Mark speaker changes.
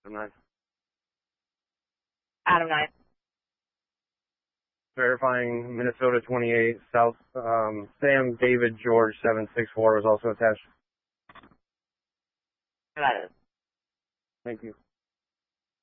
Speaker 1: 9.
Speaker 2: Adam 9.
Speaker 1: Verifying Minnesota 28, South, Sam David George 764 was also attached.
Speaker 2: Got it.
Speaker 1: Thank you.